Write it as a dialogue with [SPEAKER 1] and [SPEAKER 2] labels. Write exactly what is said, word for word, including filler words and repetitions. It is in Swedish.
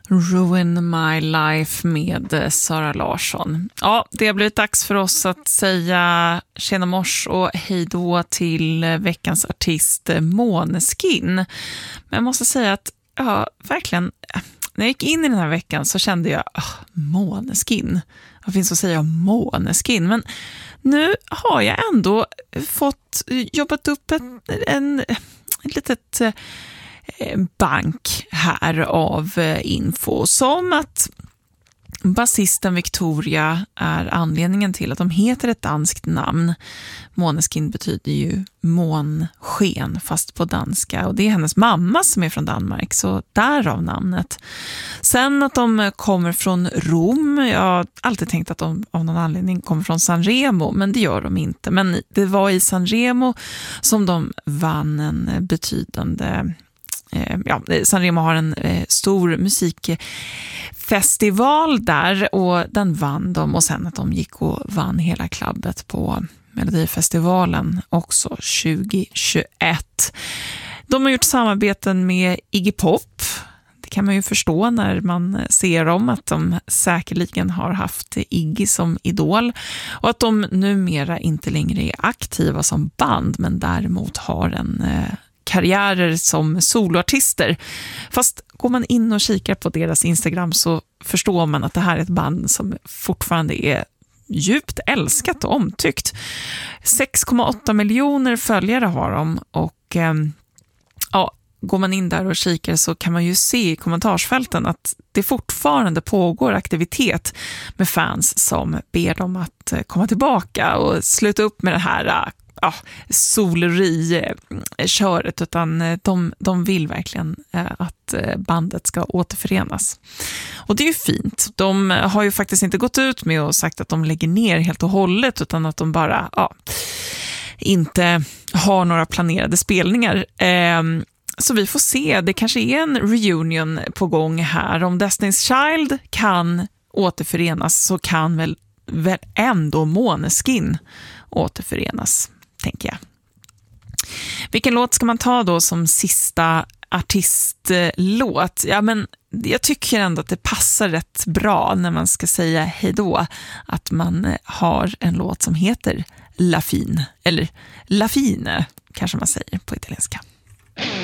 [SPEAKER 1] Ruin My Life med Sara Larsson. Ja, det har blivit dags för oss att säga tjena mors och hej då till veckans artist Måneskin. Men jag måste säga att ja, verkligen, när jag gick in i den här veckan så kände jag oh, Måneskin. Vad finns att säga om Måneskin? Men nu har jag ändå fått jobbat upp en, en, en litet bank här av info, som att basisten Victoria är anledningen till att de heter ett danskt namn. Måneskin betyder ju månsken fast på danska, och det är hennes mamma som är från Danmark, så därav namnet. Sen att de kommer från Rom, jag har alltid tänkt att de av någon anledning kommer från Sanremo, men det gör de inte. Men det var i Sanremo som de vann en betydande... Ja, Sanremo har en eh, stor musikfestival där, och den vann de, och sen att de gick och vann hela klubbet på Melodifestivalen också tjugohundratjugoett. De har gjort samarbeten med Iggy Pop. Det kan man ju förstå när man ser dem, att de säkerligen har haft Iggy som idol, och att de numera inte längre är aktiva som band, men däremot har en eh, karriärer som soloartister. Fast går man in och kikar på deras Instagram så förstår man att det här är ett band som fortfarande är djupt älskat och omtyckt. sex komma åtta miljoner följare har de, och eh, ja, går man in där och kikar så kan man ju se i kommentarsfälten att det fortfarande pågår aktivitet med fans som ber dem att komma tillbaka och sluta upp med det här ja, soleri-köret, utan de, de vill verkligen att bandet ska återförenas. Och det är ju fint. De har ju faktiskt inte gått ut med och sagt att de lägger ner helt och hållet, utan att de bara ja, inte har några planerade spelningar. Så vi får se, det kanske är en reunion på gång här. Om Destiny's Child kan återförenas så kan väl, väl ändå Måneskin återförenas, tänker jag. Vilken låt ska man ta då som sista artistlåt? Ja, men jag tycker ändå att det passar rätt bra när man ska säga hej då, att man har en låt som heter La Fine, eller La Fine kanske man säger på italienska.